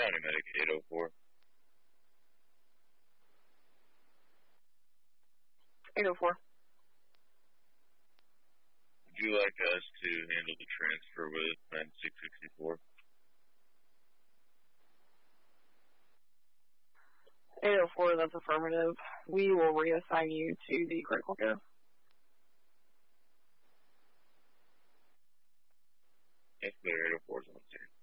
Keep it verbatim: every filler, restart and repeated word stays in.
County Medic eight oh four. eight oh four. Would you like us to handle the transfer with nine six six four? eight oh four, that's affirmative. We will reassign you to the critical care. Yes, clear. eight oh four is on scene.